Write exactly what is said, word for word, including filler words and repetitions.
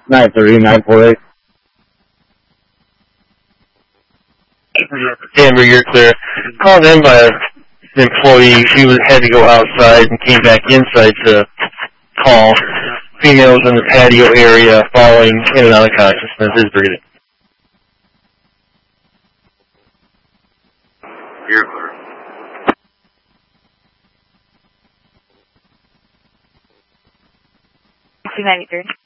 nine three nine four eight. Amber, you're clear. Called in by an employee. She was, had to go outside and came back inside to call. Females in the patio area falling in and out of consciousness. Is breathing. You're clear. two ninety-three.